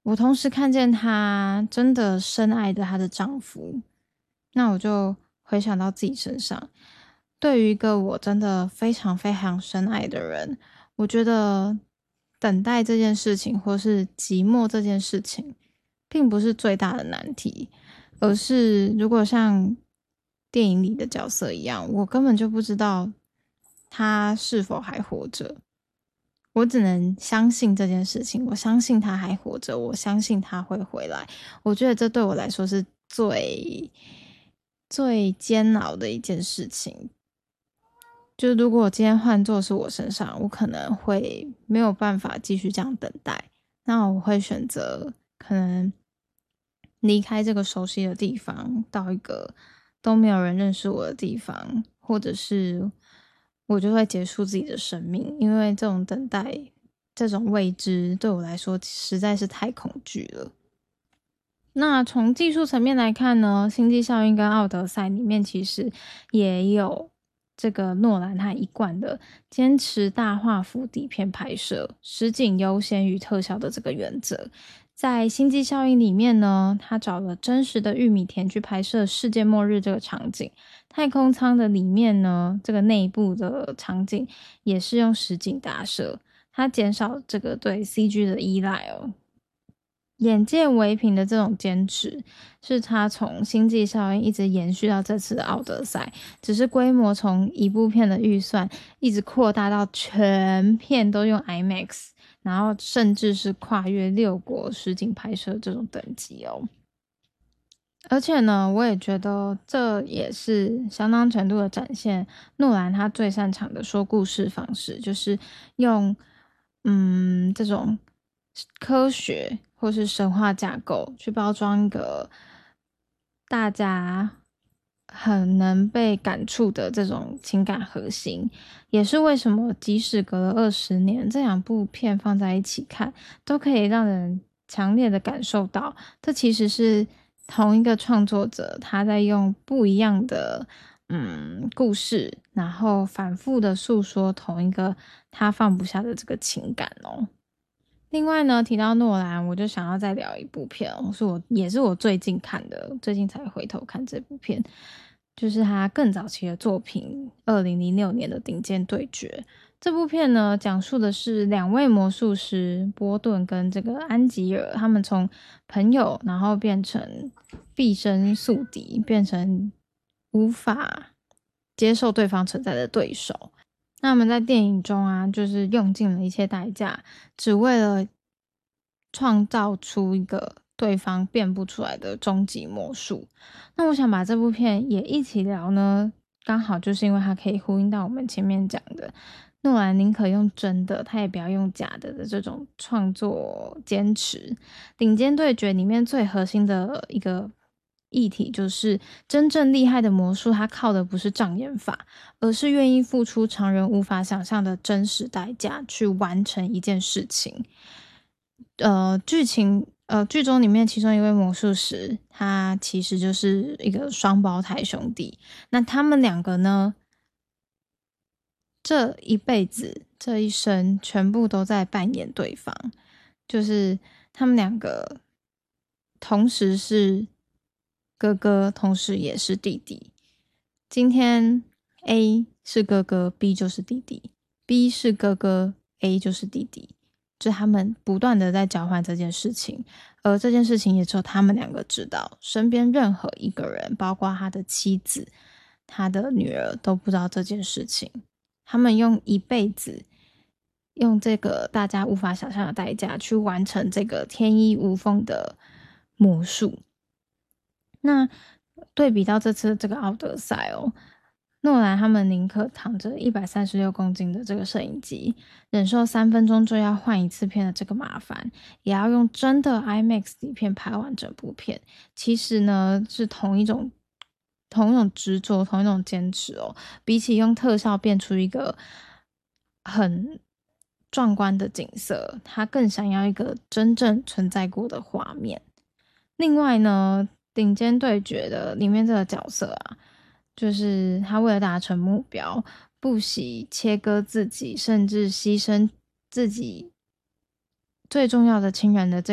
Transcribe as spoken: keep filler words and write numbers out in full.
我同时看见她真的深爱着她的丈夫，那我就回想到自己身上。对于一个我真的非常非常深爱的人，我觉得等待这件事情或是寂寞这件事情并不是最大的难题，而是如果像电影里的角色一样，我根本就不知道他是否还活着，我只能相信这件事情，我相信他还活着，我相信他会回来。我觉得这对我来说是最最煎熬的一件事情。就如果我今天换作是我身上，我可能会没有办法继续这样等待，那我会选择可能离开这个熟悉的地方，到一个都没有人认识我的地方，或者是我就会结束自己的生命，因为这种等待，这种未知对我来说实在是太恐惧了。那从技术层面来看呢，《星际效应》跟《奥德赛》里面其实也有这个诺兰他一贯的坚持大画幅底片拍摄，实景优先于特效的这个原则。在《星际效应》里面呢，他找了真实的玉米田去拍摄世界末日这个场景。太空舱的里面呢，这个内部的场景也是用实景打摄，它减少这个对 C G 的依赖哦。眼见为凭的这种坚持，是他从星际效应一直延续到这次的奥德赛，只是规模从一部片的预算一直扩大到全片都用 IMAX， 然后甚至是跨越六国实景拍摄这种等级哦。而且呢，我也觉得这也是相当程度的展现诺兰他最擅长的说故事方式，就是用嗯这种科学或是神话架构去包装一个大家很能被感触的这种情感核心，也是为什么即使隔了二十年，这两部片放在一起看，都可以让人强烈的感受到，这其实是同一个创作者他在用不一样的嗯故事，然后反复的诉说同一个他放不下的这个情感哦。另外呢，提到诺兰，我就想要再聊一部片哦，是我也是我最近看的，最近才回头看这部片，就是他更早期的作品，二零零六年的《顶尖对决》。这部片呢，讲述的是两位魔术师波顿跟这个安吉尔，他们从朋友，然后变成毕生宿敌，变成无法接受对方存在的对手。那他们在电影中啊，就是用尽了一切代价，只为了创造出一个对方变不出来的终极魔术。那我想把这部片也一起聊呢，刚好就是因为它可以呼应到我们前面讲的，诺兰宁可用真的，他也不要用假的的这种创作坚持。顶尖对决里面最核心的一个议题就是真正厉害的魔术，它靠的不是障眼法，而是愿意付出常人无法想象的真实代价去完成一件事情。呃，剧情呃剧中里面其中一位魔术师，他其实就是一个双胞胎兄弟。那他们两个呢，这一辈子这一生全部都在扮演对方，就是他们两个同时是哥哥，同时也是弟弟。今天 A 是哥哥 ，B 就是弟弟 ；B 是哥哥 ，A 就是弟弟。就他们不断的在交换这件事情，而这件事情也只有他们两个知道，身边任何一个人，包括他的妻子、他的女儿都不知道这件事情。他们用一辈子，用这个大家无法想象的代价去完成这个天衣无缝的魔术。那对比到这次这个奥德赛哦，诺兰他们宁可躺着一百三十六公斤的这个摄影机，忍受三分钟就要换一次片的这个麻烦，也要用真的 IMAX 底片拍完整部片。其实呢，是同一种同一种执着，同一种坚持哦。比起用特效变出一个很壮观的景色，他更想要一个真正存在过的画面。另外呢，顶尖对决的里面这个角色啊，就是他为了达成目标，不惜切割自己，甚至牺牲自己最重要的亲人的这